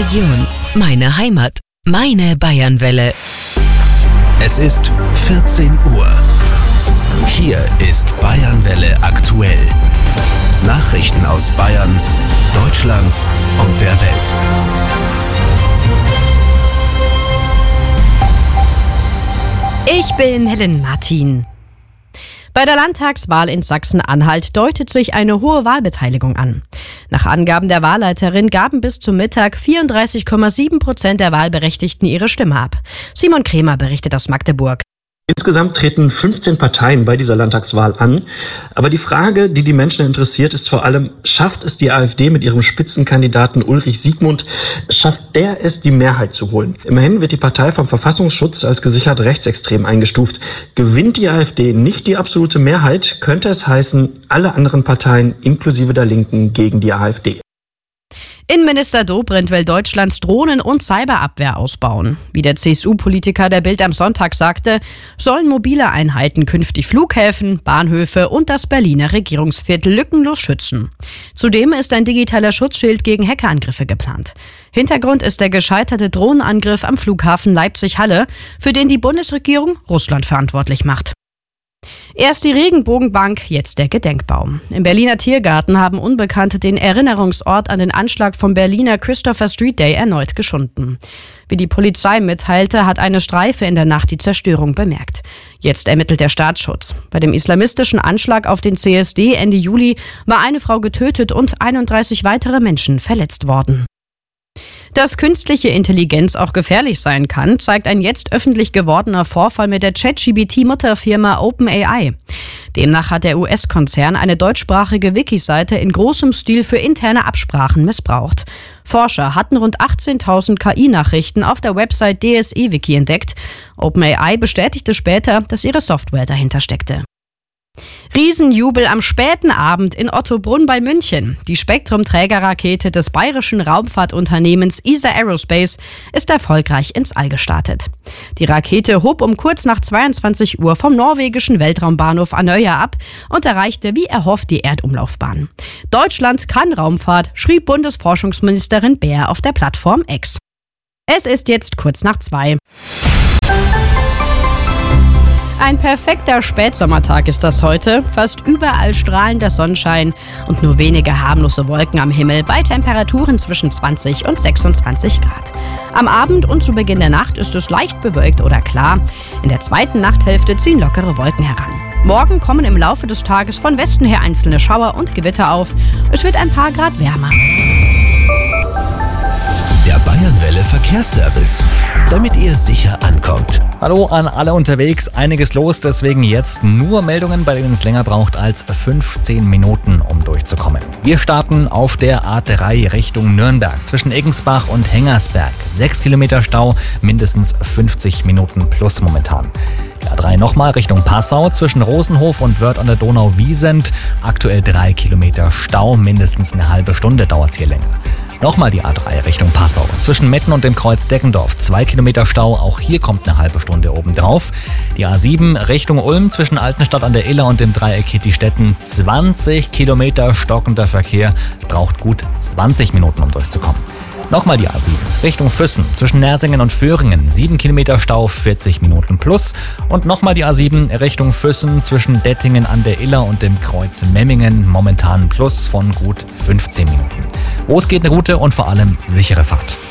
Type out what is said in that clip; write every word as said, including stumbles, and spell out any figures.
Region, meine Heimat, meine Bayernwelle. Es ist vierzehn Uhr. Hier ist Bayernwelle aktuell. Nachrichten aus Bayern, Deutschland und der Welt. Ich bin Helen Martin. Bei der Landtagswahl in Sachsen-Anhalt deutet sich eine hohe Wahlbeteiligung an. Nach Angaben der Wahlleiterin gaben bis zum Mittag vierunddreißig Komma sieben Prozent der Wahlberechtigten ihre Stimme ab. Simon Kremer berichtet aus Magdeburg. Insgesamt treten fünfzehn Parteien bei dieser Landtagswahl an. Aber die Frage, die die Menschen interessiert, ist vor allem, schafft es die AfD mit ihrem Spitzenkandidaten Ulrich Siegmund, schafft der es, die Mehrheit zu holen? Immerhin wird die Partei vom Verfassungsschutz als gesichert rechtsextrem eingestuft. Gewinnt die AfD nicht die absolute Mehrheit, könnte es heißen, alle anderen Parteien inklusive der Linken gegen die AfD. Innenminister Dobrindt will Deutschlands Drohnen- und Cyberabwehr ausbauen. Wie der C S U-Politiker der Bild am Sonntag sagte, sollen mobile Einheiten künftig Flughäfen, Bahnhöfe und das Berliner Regierungsviertel lückenlos schützen. Zudem ist ein digitaler Schutzschild gegen Hackerangriffe geplant. Hintergrund ist der gescheiterte Drohnenangriff am Flughafen Leipzig-Halle, für den die Bundesregierung Russland verantwortlich macht. Erst die Regenbogenbank, jetzt der Gedenkbaum. Im Berliner Tiergarten haben Unbekannte den Erinnerungsort an den Anschlag vom Berliner Christopher Street Day erneut geschunden. Wie die Polizei mitteilte, hat eine Streife in der Nacht die Zerstörung bemerkt. Jetzt ermittelt der Staatsschutz. Bei dem islamistischen Anschlag auf den C S D Ende Juli war eine Frau getötet und einunddreißig weitere Menschen verletzt worden. Dass künstliche Intelligenz auch gefährlich sein kann, zeigt ein jetzt öffentlich gewordener Vorfall mit der ChatGPT-Mutterfirma OpenAI. Demnach hat der U S-Konzern eine deutschsprachige Wiki-Seite in großem Stil für interne Absprachen missbraucht. Forscher hatten rund achtzehntausend K I-Nachrichten auf der Website D S E-Wiki entdeckt. OpenAI bestätigte später, dass ihre Software dahinter steckte. Riesenjubel am späten Abend in Ottobrunn bei München. Die Spektrum-Trägerrakete des bayerischen Raumfahrtunternehmens E S A Aerospace ist erfolgreich ins All gestartet. Die Rakete hob um kurz nach zweiundzwanzig Uhr vom norwegischen Weltraumbahnhof Andøya ab und erreichte wie erhofft die Erdumlaufbahn. Deutschland kann Raumfahrt, schrieb Bundesforschungsministerin Baer auf der Plattform X. Es ist jetzt kurz nach zwei. Ein perfekter Spätsommertag ist das heute. Fast überall strahlender Sonnenschein und nur wenige harmlose Wolken am Himmel bei Temperaturen zwischen zwanzig und sechsundzwanzig Grad. Am Abend und zu Beginn der Nacht ist es leicht bewölkt oder klar. In der zweiten Nachthälfte ziehen lockere Wolken heran. Morgen kommen im Laufe des Tages von Westen her einzelne Schauer und Gewitter auf. Es wird ein paar Grad wärmer. Der Bayernwelle Verkehrsservice, damit ihr sicher ankommt. Hallo an alle unterwegs, einiges los, deswegen jetzt nur Meldungen, bei denen es länger braucht als fünfzehn Minuten, um durchzukommen. Wir starten auf der A drei Richtung Nürnberg zwischen Eggensbach und Hengersberg. sechs Kilometer Stau, mindestens fünfzig Minuten plus momentan. Die A drei nochmal Richtung Passau zwischen Rosenhof und Wörth an der Donau-Wiesent. Aktuell drei Kilometer Stau, mindestens eine halbe Stunde dauert es hier länger. Nochmal die A drei Richtung Passau. Zwischen Metten und dem Kreuz Deckendorf. Zwei Kilometer Stau, auch hier kommt eine halbe Stunde obendrauf. Die A sieben Richtung Ulm zwischen Altenstadt an der Iller und dem Dreieck Kittistetten. zwanzig Kilometer stockender Verkehr. Braucht gut zwanzig Minuten, um durchzukommen. Nochmal die A sieben Richtung Füssen zwischen Nersingen und Föhringen. sieben Kilometer Stau, vierzig Minuten plus. Und nochmal die A sieben Richtung Füssen zwischen Dettingen an der Iller und dem Kreuz Memmingen. Momentan Plus von gut fünfzehn Minuten. Wo es geht, eine gute und vor allem sichere Fahrt.